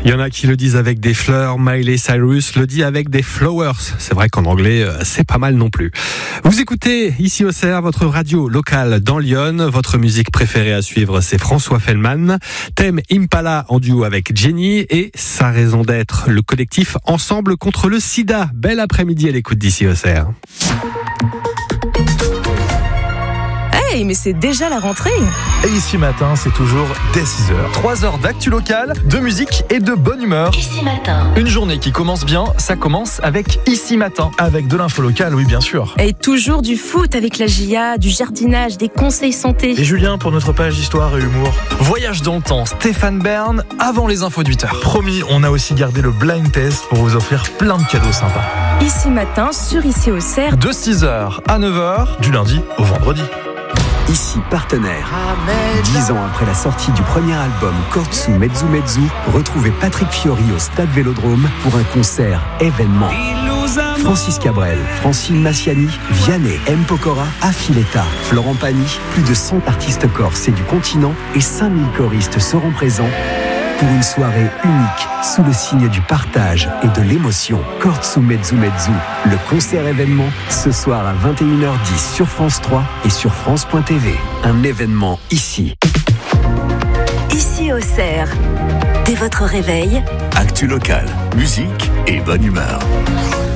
Il y en a qui le disent avec des fleurs, Miley Cyrus le dit avec des flowers. C'est vrai qu'en anglais, c'est pas mal non plus. Vous écoutez ici au CER, votre radio locale dans Lyon. Votre musique préférée à suivre, c'est François Fellman. Thème Impala en duo avec Jenny et sa raison d'être, le collectif Ensemble contre le sida. Bel après-midi à l'écoute d'ici au CER. Hey, mais c'est déjà la rentrée. Et ici matin, c'est toujours dès 6h. 3 heures d'actu locale, de musique et de bonne humeur. Ici matin. Une journée qui commence bien, ça commence avec Ici matin. Avec de l'info locale, oui bien sûr. Et toujours du foot avec la GIA, du jardinage, des conseils santé. Et Julien pour notre page histoire et humour. Voyage dans le temps, Stéphane Bern, avant les infos de 8h. Promis, on a aussi gardé le blind test pour vous offrir plein de cadeaux sympas. Ici matin, sur Ici au CER. De 6h à 9h, du lundi au vendredi. Ici partenaire. 10 ans après la sortie du premier album Kortsu Mezzu Mezzu, retrouvez Patrick Fiori au Stade Vélodrome pour un concert événement. Francis Cabrel, Francine Massiani, Vianney, M. Pokora, Affiletta, Florent Pagny, plus de 100 artistes corses et du continent et 5000 choristes seront présents pour une soirée unique sous le signe du partage et de l'émotion. Kortsu Mezzu Mezzu, le concert événement, ce soir à 21h10 sur France 3 et sur France.tv. Un événement ici. Ici au CER. Dès votre réveil, Actu locale, musique et bonne humeur.